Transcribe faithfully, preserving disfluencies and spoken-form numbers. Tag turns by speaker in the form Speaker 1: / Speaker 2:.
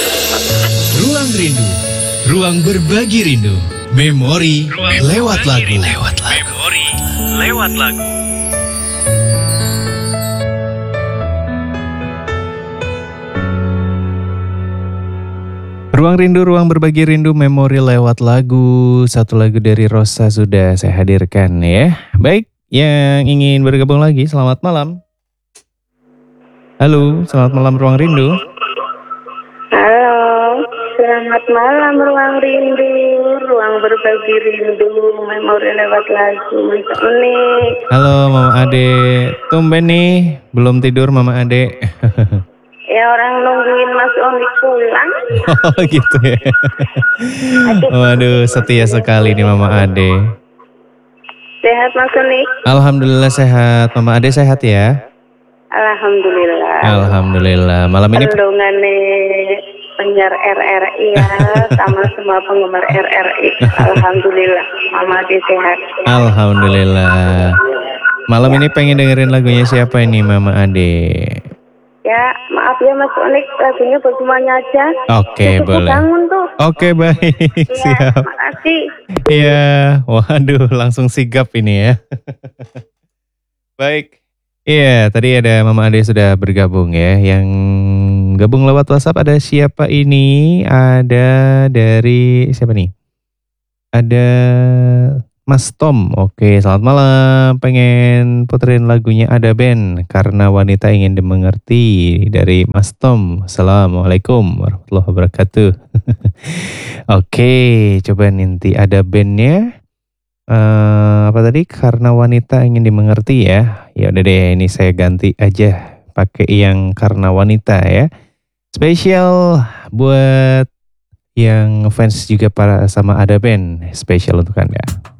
Speaker 1: Ruang Rindu, ruang berbagi rindu. Memori ruang lewat lagu. Lewat lagu. Memori lewat lagu. Ruang Rindu, ruang berbagi rindu, memori lewat lagu. Satu lagu dari Rosa sudah saya hadirkan ya. Baik, yang ingin bergabung lagi, selamat malam. Halo, selamat malam Ruang Rindu.
Speaker 2: Halo, selamat malam Ruang Rindu, ruang berbagi rindu, memori lewat lagu. Mas Unik.
Speaker 1: Halo Mama Ade, tumben nih, belum tidur Mama Ade.
Speaker 2: Ya orang nungguin Mas Unik pulang.
Speaker 1: Oh gitu ya. Waduh, setia sekali nih Mama Ade.
Speaker 2: Sehat Mas Unik?
Speaker 1: Alhamdulillah sehat. Mama Ade sehat ya?
Speaker 2: Alhamdulillah.
Speaker 1: Alhamdulillah. Malam ini
Speaker 2: Pendungannya penyiar R R I ya, sama semua penggemar R R I. Alhamdulillah, Mama Ade sehat.
Speaker 1: Alhamdulillah. Malam ini pengen dengerin lagunya siapa ini Mama Ade?
Speaker 2: Ya, maaf ya Mas Unik, lagunya buat semuanya aja.
Speaker 1: Oke,
Speaker 2: Cukup
Speaker 1: boleh.
Speaker 2: bangun tuh.
Speaker 1: Oke, baik.
Speaker 2: Ya,
Speaker 1: Siap.
Speaker 2: makasih.
Speaker 1: Iya, waduh langsung sigap ini ya. Baik. Iya, tadi ada Mama Ade sudah bergabung ya. Yang gabung lewat WhatsApp ada siapa ini? Ada dari siapa nih? Ada Mas Tom. Oke, selamat malam. Pengen puterin lagunya Ada Band Karena Wanita Ingin Dimengerti dari Mas Tom. Assalamualaikum warahmatullahi wabarakatuh. Oke, coba nanti ada bandnya. Uh, apa tadi? Karena Wanita Ingin Dimengerti ya. Ya udah deh, ini saya ganti aja pakai yang Karena Wanita ya. Spesial buat yang fans juga para sama Ada Band. Spesial untuk Anda.